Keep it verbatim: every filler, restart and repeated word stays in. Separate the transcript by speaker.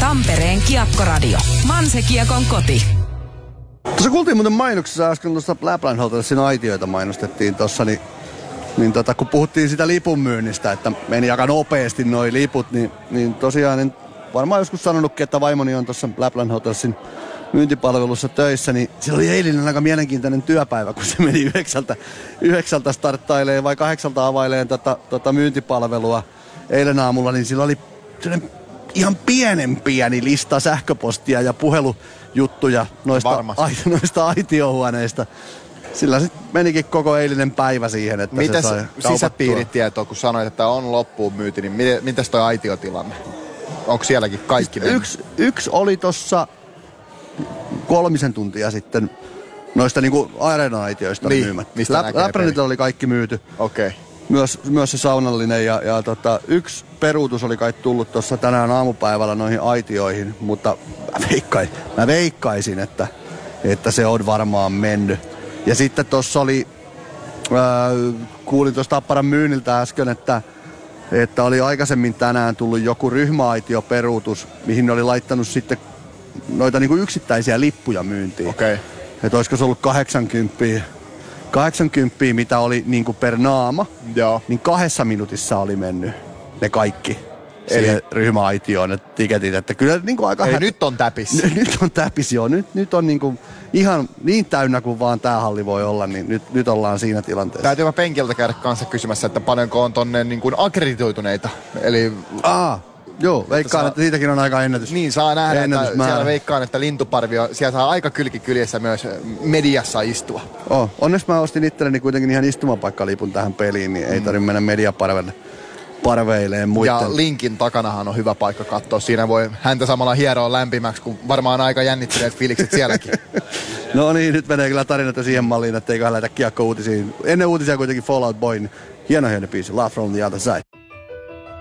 Speaker 1: Tampereen Kiekkoradio. Manse-Kiekon koti.
Speaker 2: Tuossa kuultiin muuten mainoksessa äsken tuossa Lapland Hotelsin aitioita mainostettiin tuossa, niin, niin tota, kun puhuttiin sitä lipunmyynnistä, että meni aika nopeasti noi liput, niin, niin tosiaan en varmaan joskus sanonutkin, että vaimoni on tuossa Lapland Hotelsin myyntipalvelussa töissä, niin sillä oli eilinen aika mielenkiintoinen työpäivä, kun se meni yhdeksältä, yhdeksältä starttailemaan vai kahdeksalta availeen tota, tota myyntipalvelua eilen aamulla, niin sillä oli ihan pienen pieni lista sähköpostia ja puhelujuttuja noista, a, noista aitiohuoneista. Sillä sitten menikin koko eilinen päivä siihen, että
Speaker 3: mites
Speaker 2: se sai
Speaker 3: sisäpiiritietoa, kun sanoit, että on loppuun myyty, niin miten, mitäs toi aitiotilanne? Onko sielläkin kaikki?
Speaker 2: Siis yksi, yksi oli tossa kolmisen tuntia sitten noista niinku areena-aitioista
Speaker 3: niin,
Speaker 2: myymät.
Speaker 3: Läpränit
Speaker 2: oli kaikki myyty.
Speaker 3: Okei. Okay.
Speaker 2: Myös, myös se saunallinen ja, ja tota, yksi peruutus oli kai tullut tuossa tänään aamupäivällä noihin aitioihin, mutta mä, veikkaisin, mä veikkaisin, että, että se on varmaan mennyt. Ja sitten tuossa oli, ää, kuulin tuosta Tapparan myynniltä äsken, että, että oli aikaisemmin tänään tullut joku ryhmäaitioperuutus, mihin ne oli laittanut sitten noita niinku yksittäisiä lippuja myyntiin.
Speaker 3: Okei. Okay.
Speaker 2: Että olisiko se ollut kahdeksankymmentä, kahdeksankymmentä mitä oli niinku per naama,
Speaker 3: joo,
Speaker 2: niin kahdessa minuutissa oli mennyt ne kaikki siihen ryhmäaitioon, ne tiketit, että kyllä niinku aika...
Speaker 3: Eli
Speaker 2: hä-
Speaker 3: nyt on täpis.
Speaker 2: N- nyt on täpis, joo. Nyt, nyt on niinku ihan niin täynnä kuin vaan tää halli voi olla, niin nyt, nyt ollaan siinä tilanteessa.
Speaker 3: Täytyy mä penkiltä käydä kanssa kysymässä, että paljonko on tonne niin kuin akkreditoituneita. Eli...
Speaker 2: Aa, joo, veikkaan, että,
Speaker 3: että
Speaker 2: saa, siitäkin on aika ennätys.
Speaker 3: Niin, saa nähdä, että siellä veikkaan, että lintuparvi on, siellä saa aika kylkikyljessä myös mediassa istua.
Speaker 2: Oh, onneksi mä ostin itselleni kuitenkin ihan istumapaikkalipun tähän peliin, niin ei tarvitse mennä mediaparvelle parveileen muiden.
Speaker 3: Ja linkin takanahan on hyvä paikka katsoa. Siinä voi häntä samalla hieroa lämpimäksi, kun varmaan aika jännittyneet fiilikset sielläkin.
Speaker 2: No niin, nyt menee kyllä tarinat siihen malliin, että eiköhän lähdetä kiekko uutisiin. Ennen uutisia kuitenkin Fall Out Boyn hieno hieno biisi, Love from the Other Side.